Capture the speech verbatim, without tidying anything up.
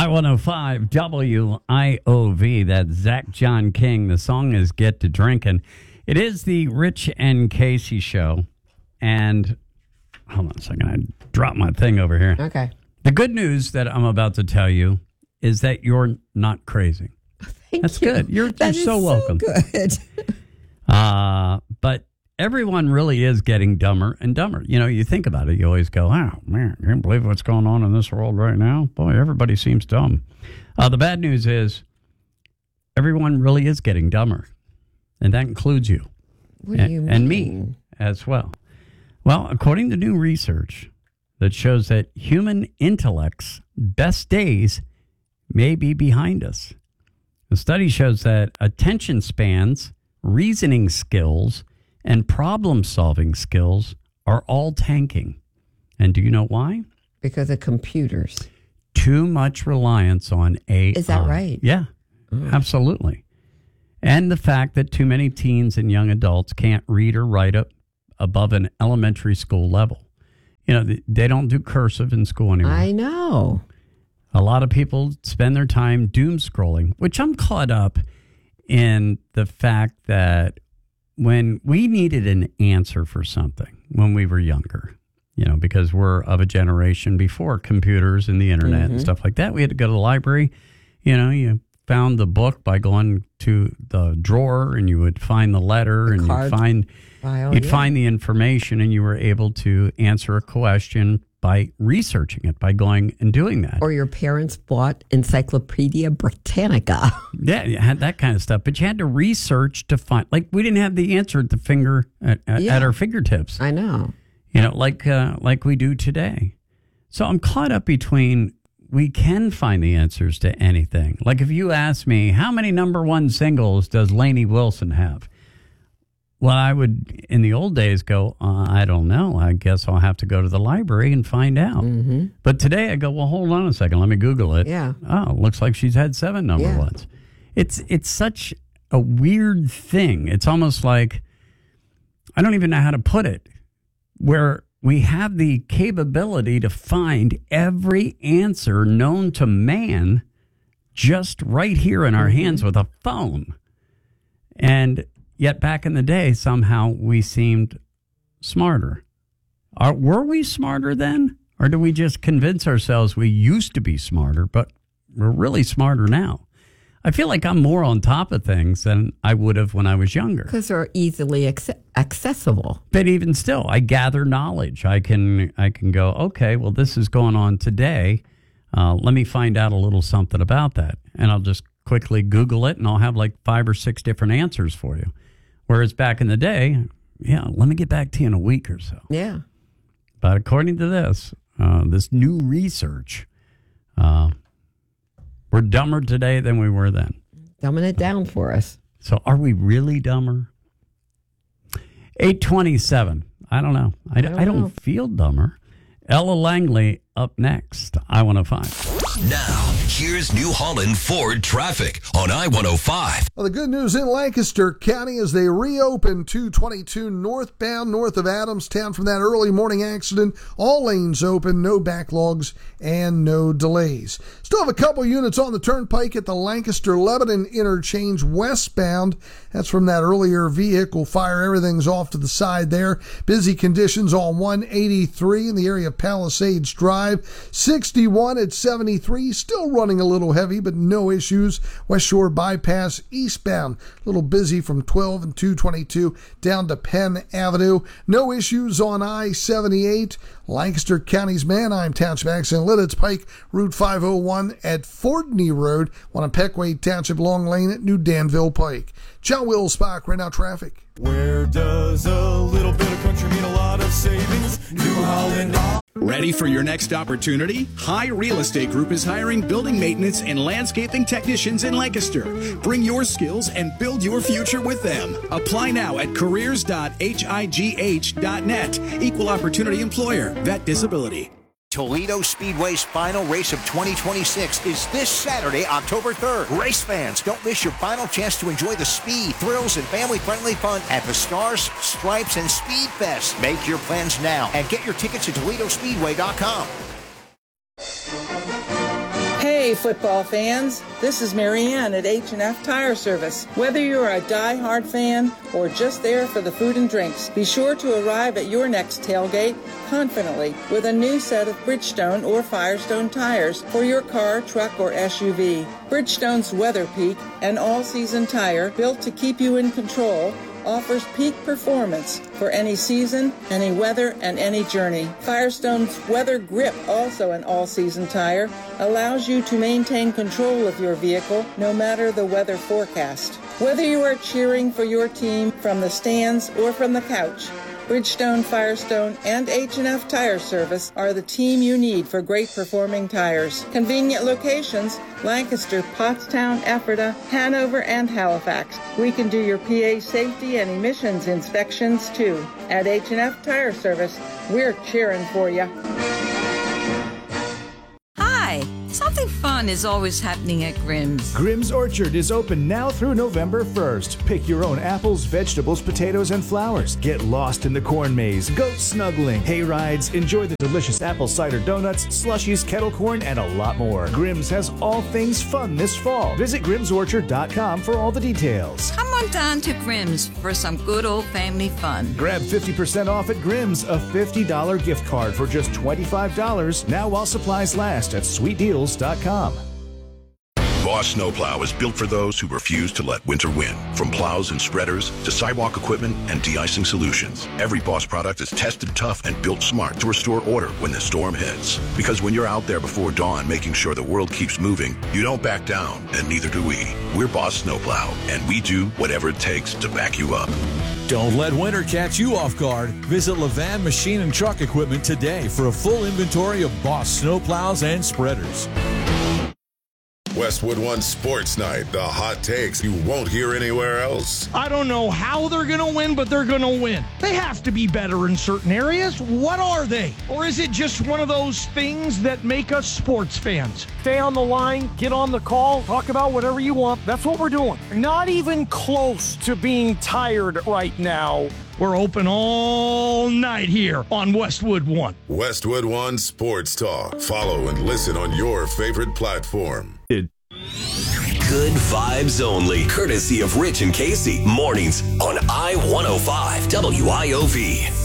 I one oh five W I O V. That's Zach John King. The song is Get to Drinking. It is the Rich and Casey show. And hold on a second. I dropped my thing over here. Okay. The good news that I'm about to tell you is that you're not crazy. Thank That's you. good. You're, that you're is so welcome. So good. uh, but everyone really is getting dumber and dumber. You know, you think about it, you always go, oh, man, I can't believe what's going on in this world right now. Boy, everybody seems dumb. Uh, the bad news is everyone really is getting dumber, and that includes you. What do and, you mean? And me as well. Well, according to new research that shows that human intellect's best days may be behind us. The study shows that attention spans, reasoning skills, and problem-solving skills are all tanking. And do you know why? Because of computers. Too much reliance on A I. Is that right? Yeah, mm. absolutely. And the fact that too many teens and young adults can't read or write up above an elementary school level. You know, they don't do cursive in school anymore. I know. A lot of people spend their time doom scrolling, which I'm caught up in the fact that when we needed an answer for something when we were younger, you know, because we're of a generation before computers and the internet mm-hmm. and stuff like that, we had to go to the library. You know, you found the book by going to the drawer and you would find the letter the and you'd find file, you'd yeah. find the information and you were able to answer a question by researching it, by going and doing that. Or your parents bought Encyclopedia Britannica. Yeah, you had that kind of stuff. But you had to research to find, like, we didn't have the answer at the finger, at, yeah. at our fingertips. I know. You know, like uh, like we do today. So I'm caught up between, we can find the answers to anything. Like if you ask me, how many number one singles does Lainey Wilson have? Well, I would, in the old days, go, uh, I don't know. I guess I'll have to go to the library and find out. Mm-hmm. But today I go, well, hold on a second. Let me Google it. Yeah. Oh, it looks like she's had seven number yeah. ones. It's it's such a weird thing. It's almost like, I don't even know how to put it, where we have the capability to find every answer known to man just right here in our hands with a phone. And yet back in the day, somehow we seemed smarter. Are, were we smarter then? Or do we just convince ourselves we used to be smarter, but we're really smarter now? I feel like I'm more on top of things than I would have when I was younger. Because they're easily ac- accessible. But even still, I gather knowledge. I can I can go, okay, well, this is going on today. Uh, let me find out a little something about that. And I'll just quickly Google it, and I'll have like five or six different answers for you. Whereas back in the day, yeah, let me get back to you in a week or so. Yeah. But according to this, uh, this new research, uh, we're dumber today than we were then. Dumbing it down for us. So are we really dumber? eight twenty-seven. I don't know. I, I don't, I don't know. feel dumber. Ella Langley up next. I one oh five. Now, here's New Holland Ford traffic on I one oh five. Well, the good news in Lancaster County is they reopened two twenty-two northbound north of Adamstown from that early morning accident. All lanes open, no backlogs, and no delays. Still have a couple units on the turnpike at the Lancaster-Lebanon interchange westbound. That's from that earlier vehicle fire. Everything's off to the side there. Busy conditions on one eighty-three in the area of Palisades Drive. sixty-one at seventy-three, still running a little heavy, but no issues. West Shore Bypass eastbound, a little busy from twelve and two twenty-two down to Penn Avenue. No issues on I seventy-eight. Lancaster County's Manheim Township accident, Lidditz Pike, Route five oh one at Fordney Road, one on Pequay Township Long Lane at New Danville Pike. John Wills-Spock, right now traffic. Where does a little bit of country mean a lot of savings? New Holland. Ready for your next opportunity? High Real Estate Group is hiring building maintenance and landscaping technicians in Lancaster. Bring your skills and build your future with them. Apply now at careers dot high dot net. Equal opportunity employer. Vet disability. Toledo Speedway's final race of twenty twenty-six is this Saturday, October third. Race fans, don't miss your final chance to enjoy the speed, thrills, and family-friendly fun at the Stars, Stripes, and Speed Fest. Make your plans now and get your tickets at Toledo Speedway dot com. Hey, Hey football fans, this is Marianne at H and F Tire Service. Whether you're a die-hard fan or just there for the food and drinks, be sure to arrive at your next tailgate confidently with a new set of Bridgestone or Firestone tires for your car, truck, or S U V. Bridgestone's Weather Peak, an all-season tire built to keep you in control, offers peak performance for any season, any weather, and any journey. Firestone's Weather Grip, also an all-season tire, allows you to maintain control of your vehicle no matter the weather forecast. Whether you are cheering for your team from the stands or from the couch, Bridgestone, Firestone, and H and F Tire Service are the team you need for great performing tires. Convenient locations: Lancaster, Pottstown, Ephrata, Hanover, and Halifax. We can do your P A safety and emissions inspections too. At H and F Tire Service, we're cheering for you. Hi! Something fun is always happening at Grimm's. Grimm's Orchard is open now through November first. Pick your own apples, vegetables, potatoes, and flowers. Get lost in the corn maze, goat snuggling, hay rides, enjoy the delicious apple cider donuts, slushies, kettle corn, and a lot more. Grimm's has all things fun this fall. Visit grims orchard dot com for all the details. Come on down to Grimm's for some good old family fun. Grab fifty percent off at Grimm's, a fifty dollars gift card for just twenty-five dollars, now while supplies last at sweet deals dot com. Boss Snowplow is built for those who refuse to let winter win. From plows and spreaders to sidewalk equipment and de-icing solutions, every Boss product is tested tough and built smart to restore order when the storm hits. Because when you're out there before dawn making sure the world keeps moving, you don't back down, and neither do we. We're Boss Snowplow, and we do whatever it takes to back you up. Don't let winter catch you off guard. Visit Levan Machine and Truck Equipment today for a full inventory of Boss snowplows and spreaders. Westwood One Sports Night, the hot takes you won't hear anywhere else. I don't know how they're going to win, but they're going to win. They have to be better in certain areas. What are they? Or is it just one of those things that make us sports fans? Stay on the line, get on the call, talk about whatever you want. That's what we're doing. Not even close to being tired right now. We're open all night here on Westwood One. Westwood One Sports Talk. Follow and listen on your favorite platform. Good vibes only, courtesy of Rich and Casey. Mornings on I one oh five W I O V.